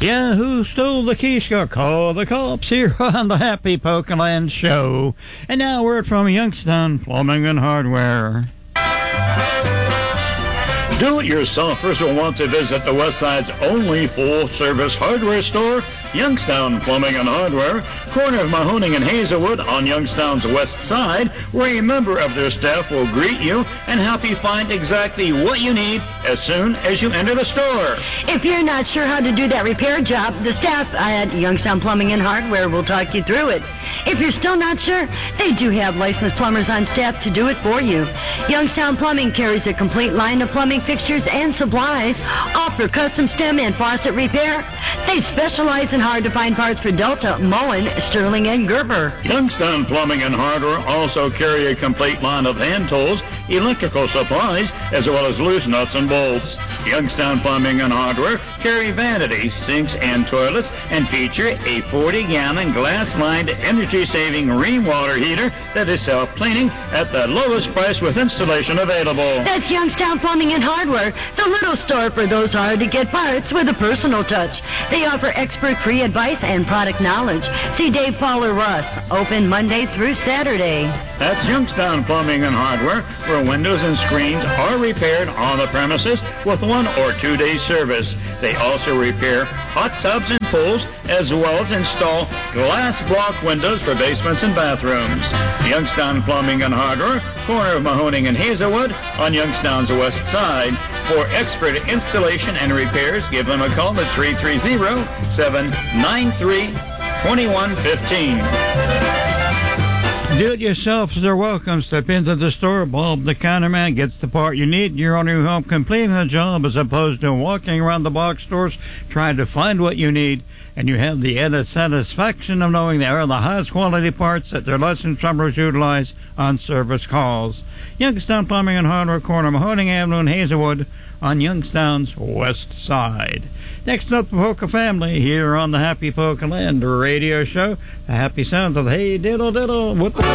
Yeah, who stole the quiche? Call the cops here on the Happy Pokeland Show. And now word from Youngstown Plumbing and Hardware. Do-it-yourselfers will want to visit the West Side's only full-service hardware store, Youngstown Plumbing and Hardware, corner of Mahoning and Hazelwood on Youngstown's west side, where a member of their staff will greet you and help you find exactly what you need as soon as you enter the store. If you're not sure how to do that repair job, the staff at Youngstown Plumbing and Hardware will talk you through it. If you're still not sure, they do have licensed plumbers on staff to do it for you. Youngstown Plumbing carries a complete line of plumbing fixtures and supplies, offer custom stem and faucet repair. They specialize in hard-to-find parts for Delta, Moen, Sterling, and Gerber. Youngstown Plumbing and Hardware also carry a complete line of hand tools, electrical supplies, as well as loose nuts and bolts. Youngstown Plumbing and Hardware carry vanities, sinks, and toilets, and feature a 40-gallon glass-lined energy-saving rainwater heater that is self-cleaning at the lowest price with installation available. That's Youngstown Plumbing and Hardware, the little store for those hard-to-get parts with a personal touch. They offer expert free advice and product knowledge. See Dave, Paul, or Russ, open Monday through Saturday. That's Youngstown Plumbing and Hardware, where windows and screens are repaired on the premises with 1 or 2 day service. They also repair hot tubs and pools, as well as install glass block windows for basements and bathrooms. Youngstown Plumbing and Hardware, corner of Mahoning and Hazelwood on Youngstown's west side. For expert installation and repairs, give them a call at 330-793-2115. Do-it-yourselfers are welcome. Step into the store. Bob the counterman gets the part you need. You're on your home completing the job as opposed to walking around the box stores trying to find what you need. And you have the added satisfaction of knowing they are the highest quality parts that their licensed plumbers utilize on service calls. Youngstown Plumbing and Hardware, corner of Mahoning Avenue and Hazelwood on Youngstown's west side. Next up, the Polka family here on the Happy Pokeland radio show. The happy sounds of Hey Diddle Diddle.